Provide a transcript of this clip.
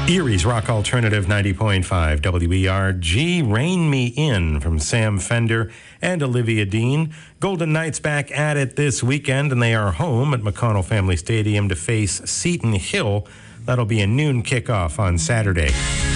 Erie's Rock Alternative 90.5 WERG, Rain Me In from Sam Fender and Olivia Dean. Golden Knights back at it this weekend, and they are home at McConnell Family Stadium to face Seton Hill. That'll be a noon kickoff on Saturday.